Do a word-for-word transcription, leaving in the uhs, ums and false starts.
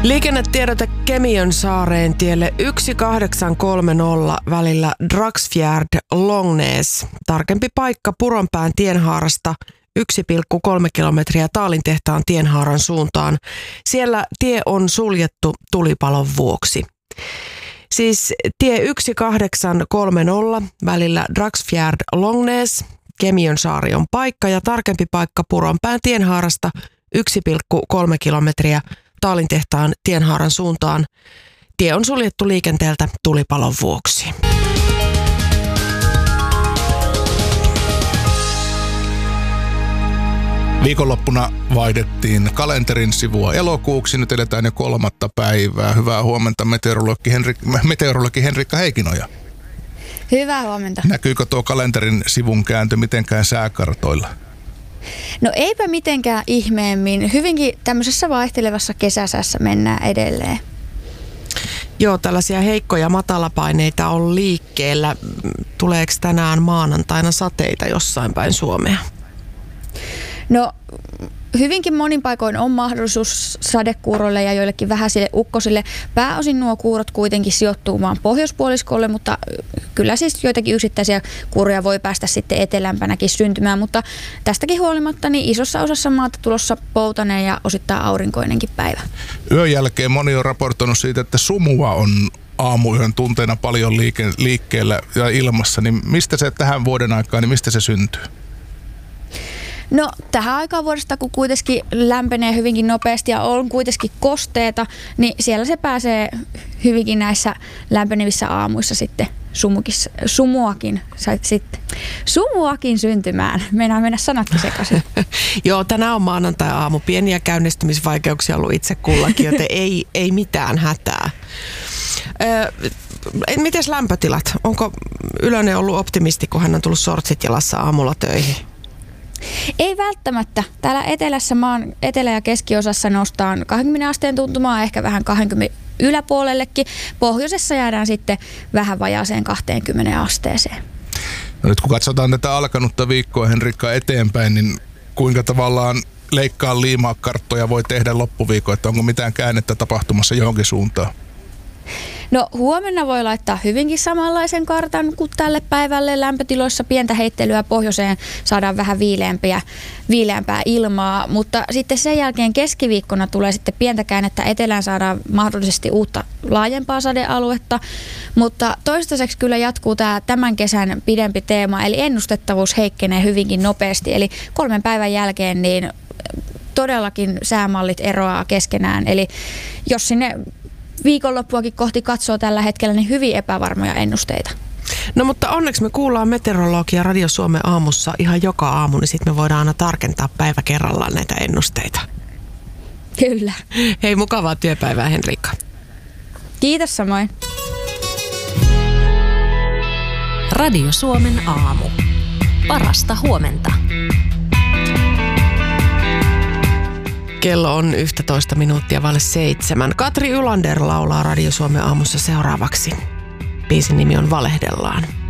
Liikennetiedote Kemiönsaareen tielle yksi kahdeksan kolme nolla välillä Dragsfjärd-Långnäs. Tarkempi paikka Puronpään tienhaarasta yksi pilkku kolme kilometriä Taalintehtaan tienhaaran suuntaan. Siellä tie on suljettu tulipalon vuoksi. Siis tie yksi kahdeksan kolme nolla välillä Dragsfjärd-Långnäs. Kemiönsaari on paikka ja tarkempi paikka Puronpään tienhaarasta yksi pilkku kolme kilometriä Taalintehtaan tienhaaran suuntaan. Tie on suljettu liikenteeltä tulipalon vuoksi. Viikonloppuna vaihdettiin kalenterin sivua elokuuksi. Nyt eletään jo kolmatta päivää. Hyvää huomenta meteorologi, Henrik, meteorologi Henrikka Heikinoja. Hyvää huomenta. Näkyykö tuo kalenterin sivun kääntö mitenkään sääkartoilla? No eipä mitenkään ihmeemmin. Hyvinkin tämmöisessä vaihtelevassa kesäsäässä mennään edelleen. Joo, tällaisia heikkoja matalapaineita on liikkeellä. Tuleeko tänään maanantaina sateita jossain päin Suomea? No hyvinkin monin paikoin on mahdollisuus sadekuuroille ja joillekin vähäisille ukkosille. Pääosin nuo kuurot kuitenkin sijoittuu maan pohjoispuoliskolle, mutta kyllä siis joitakin yksittäisiä kuuroja voi päästä sitten etelämpänäkin syntymään. Mutta tästäkin huolimatta niin isossa osassa maata tulossa poutaneen ja osittain aurinkoinenkin päivä. Yön jälkeen moni on raportoinut siitä, että sumua on aamuyön tunteena paljon liike- liikkeellä ja ilmassa. Niin mistä se tähän vuoden aikaan, niin mistä se syntyy? No tähän aikaan vuodesta, kun kuitenkin lämpenee hyvinkin nopeasti ja on kuitenkin kosteeta, niin siellä se pääsee hyvinkin näissä lämpenevissä aamuissa sitten sumukis, sumuakin, sitten, sumuakin syntymään. Meinaan mennä sanatkin sekaisin. Joo, tänään on maanantai-aamu. Pieniä käynnistymisvaikeuksia ollut itse kullakin, joten ei, ei mitään hätää. Öö, mites lämpötilat? Onko Ylönen ollut optimisti, kun hän on tullut sortsit jalassa aamulla töihin? Ei välttämättä. Täällä etelässä maan etelä- ja keskiosassa nostaan kaksikymmentä asteen tuntumaa, ehkä vähän kaksikymmentä yläpuolellekin. Pohjoisessa jäädään sitten vähän vajaaseen kaksikymmentä asteeseen. No nyt kun katsotaan tätä alkanutta viikkoa, Henrikka, eteenpäin, niin kuinka tavallaan leikkaa liimaa karttoja voi tehdä loppuviikko, että onko mitään käännettä tapahtumassa johonkin suuntaan? No huomenna voi laittaa hyvinkin samanlaisen kartan kuin tälle päivälle. Lämpötiloissa pientä heittelyä pohjoiseen, saadaan vähän viileämpiä, viileämpää ilmaa, mutta sitten sen jälkeen keskiviikkona tulee sitten pientä käännettä etelään, saadaan mahdollisesti uutta laajempaa sadealuetta, mutta toistaiseksi kyllä jatkuu tämä tämän kesän pidempi teema, eli ennustettavuus heikkenee hyvinkin nopeasti, eli kolmen päivän jälkeen niin todellakin säämallit eroaa keskenään, eli jos sinne viikonloppuakin kohti katsoo tällä hetkellä, niin hyvin epävarmoja ennusteita. No mutta onneksi me kuullaan meteorologia Radio Suomen aamussa ihan joka aamu, niin sitten me voidaan aina tarkentaa päivä kerrallaan näitä ennusteita. Kyllä. Hei, mukavaa työpäivää, Henrikka. Kiitos samoin. Radio Suomen aamu. Parasta huomenta. Kello on yksitoista minuuttia vaille seitsemän. Katri Ylander laulaa Radio Suomen aamussa seuraavaksi. Biisin nimi on Valehdellaan.